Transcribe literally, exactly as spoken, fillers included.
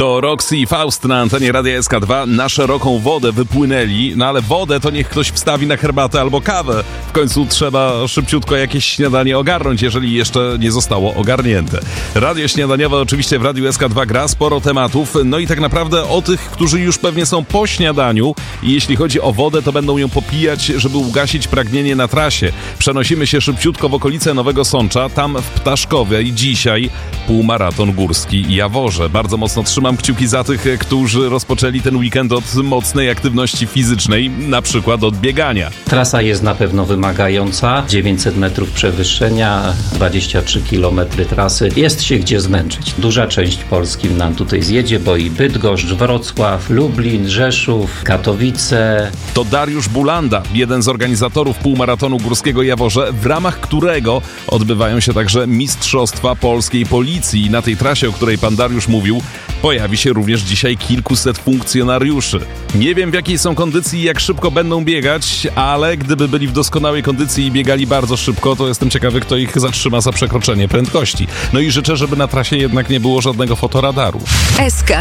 To Roxy i Faust na antenie Radia S K dwa na szeroką wodę wypłynęli, no ale wodę to niech ktoś wstawi na herbatę albo kawę. W końcu trzeba szybciutko jakieś śniadanie ogarnąć, jeżeli jeszcze nie zostało ogarnięte. Radio śniadaniowe oczywiście w Radiu S K dwa gra, sporo tematów, no i tak naprawdę o tych, którzy już pewnie są po śniadaniu i jeśli chodzi o wodę, to będą ją popijać, żeby ugasić pragnienie na trasie. Przenosimy się szybciutko w okolice Nowego Sącza, tam w Ptaszkowie i dzisiaj półmaraton górski Jaworze. Bardzo mocno trzymam kciuki za tych, którzy rozpoczęli ten weekend od mocnej aktywności fizycznej, na przykład od biegania. Trasa jest na pewno wymagająca, dziewięćset metrów przewyższenia, dwadzieścia trzy kilometry trasy. Jest się gdzie zmęczyć. Duża część Polski nam tutaj zjedzie, bo i Bydgoszcz, Wrocław, Lublin, Rzeszów, Katowice. To Dariusz Bulanda, jeden z organizatorów półmaratonu górskiego Jaworze, w ramach którego odbywają się także Mistrzostwa Polskiej Policji. I na tej trasie, o której pan Dariusz mówił, pojawi się również dzisiaj kilkuset funkcjonariuszy. Nie wiem, w jakiej są kondycji i jak szybko będą biegać, ale gdyby byli w doskonałej kondycji i biegali bardzo szybko, to jestem ciekawy, kto ich zatrzyma za przekroczenie prędkości. No i życzę, żeby na trasie jednak nie było żadnego fotoradaru. S K